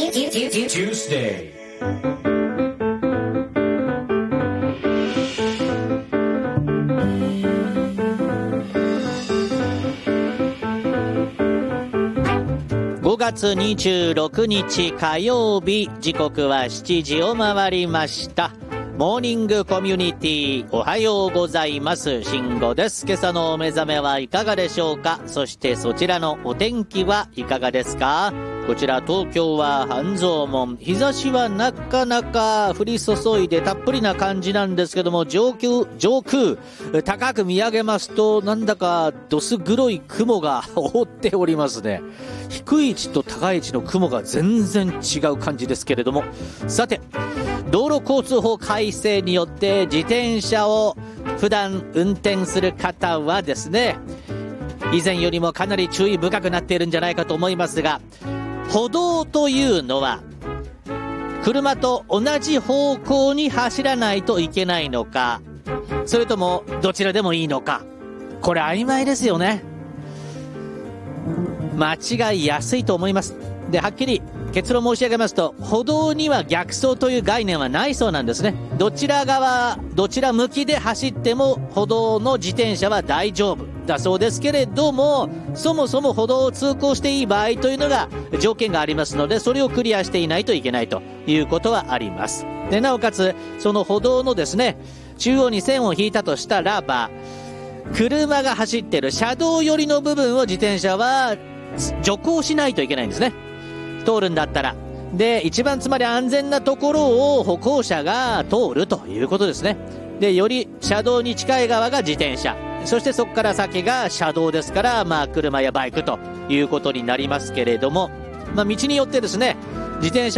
Tuesday. 5月26日火曜日、時刻は7時を回りました。モーニングコミュニティ、おはようございます。慎吾です。今朝のお目覚めはいかがでしょうか。そしてそちらのお天気はいかがですか。こちら東京は半蔵門、日差しはなかなか降り注いでたっぷりな感じなんですけども、上空高く見上げますと、なんだかどす黒い雲が覆っておりますね。低い位置と高い位置の雲が全然違う感じですけれども、さて、道路交通法改正によって自転車を普段運転する方はですね、以前よりもかなり注意深くなっているんじゃないかと思いますが、歩道というのは車と同じ方向に走らないといけないのか、それともどちらでもいいのか、これ曖昧ですよね。間違いやすいと思います。で、はっきり結論申し上げますと、歩道には逆走という概念はないそうなんですね。どちら向きで走っても歩道の自転車は大丈夫だそうですけれども、そもそも歩道を通行していい場合というのが条件がありますので、それをクリアしていないといけないということはあります。で、なおかつその歩道のですね、中央に線を引いたとしたらば、車が走っている車道寄りの部分を自転車は徐行しないといけないんですね。通るんだったら。で、一番つまり安全なところを歩行者が通るということですね。で、より車道に近い側が自転車、そしてそこから先が車道ですから、車やバイクということになりますけれども、道によってですね、自転車